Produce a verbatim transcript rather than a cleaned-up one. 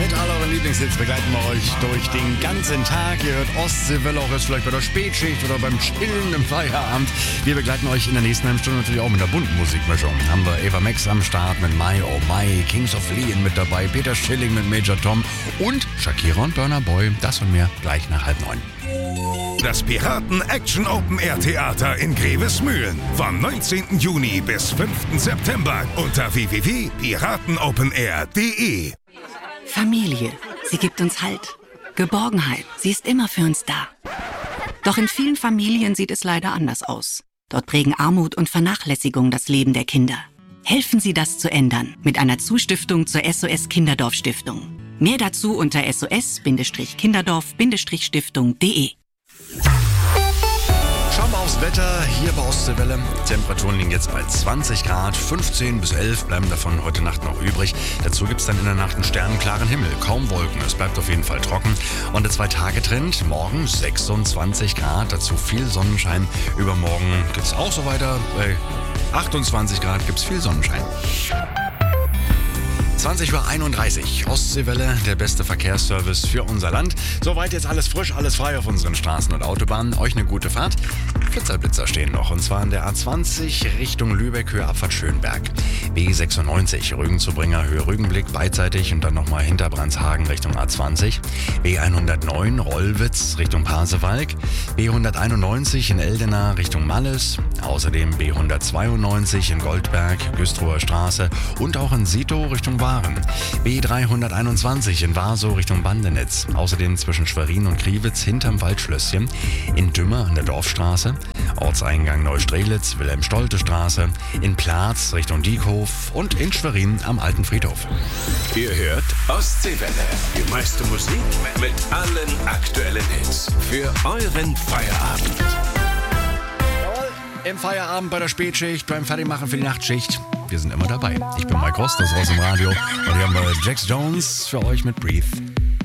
Mit all euren Lieblingshits begleiten wir euch durch den ganzen Tag. Ihr hört Ostseewelle auch jetzt vielleicht bei der Spätschicht oder beim Chillen im Feierabend. Wir begleiten euch in der nächsten halben Stunde natürlich auch mit einer bunten Musikmischung. Haben wir Ava Max am Start mit My Oh My, Kings of Leon mit dabei, Peter Schilling mit Major Tom und Shakira und Burna Boy. Das und mehr gleich nach halb neun. Das Piraten Action Open Air Theater in Grevesmühlen vom neunzehnten Juni bis fünften September unter w w w punkt piratenopenair punkt de. Familie, sie gibt uns Halt. Geborgenheit, sie ist immer für uns da. Doch in vielen Familien sieht es leider anders aus. Dort prägen Armut und Vernachlässigung das Leben der Kinder. Helfen Sie, das zu ändern mit einer Zustiftung zur S O S Kinderdorf Stiftung. Mehr dazu unter s o s kinderdorf stiftung punkt de. Schauen wir aufs Wetter hier bei Ostseewelle. Temperaturen liegen jetzt bei zwanzig Grad, fünfzehn bis elf bleiben davon heute Nacht noch übrig. Dazu gibt es dann in der Nacht einen sternenklaren Himmel, kaum Wolken. Es bleibt auf jeden Fall trocken. Und der Zwei-Tage-Trend, morgen sechsundzwanzig Grad, dazu viel Sonnenschein. Übermorgen geht es auch so weiter, bei achtundzwanzig Grad gibt es viel Sonnenschein. zwanzig Uhr einunddreißig, Ostseewelle, der beste Verkehrsservice für unser Land. Soweit jetzt alles frisch, alles frei auf unseren Straßen und Autobahnen. Euch eine gute Fahrt. Blitzerblitzer stehen noch, und zwar an der A zwanzig Richtung Lübeck, Höhe Abfahrt Schönberg. B sechsundneunzig, Rügenzubringer, Höhe Rügenblick, beidseitig und dann nochmal hinter Brandshagen Richtung A zwanzig. B hundertneun, Rollwitz Richtung Pasewalk. B hunderteinundneunzig in Eldena Richtung Malles. Außerdem B hundertzweiundneunzig in Goldberg, Güstrower Straße und auch in Sito Richtung Waren. B dreihunderteinundzwanzig in Warsow Richtung Bandenetz. Außerdem zwischen Schwerin und Kriwitz hinterm Waldschlösschen. In Dümmer an der Dorfstraße. Ortseingang Neustrelitz, Wilhelm-Stolte-Straße. In Platz Richtung Diekhof und in Schwerin am Alten Friedhof. Ihr hört Ostseewelle. Die meiste Musik mit allen aktuellen Hits. Für euren Feierabend. Jawohl, im Feierabend bei der Spätschicht, beim Fertigmachen für die Nachtschicht. Wir sind immer dabei. Ich bin Mike Rost, das ist aus dem Radio. Und hier haben wir Jax Jones für euch mit Breathe.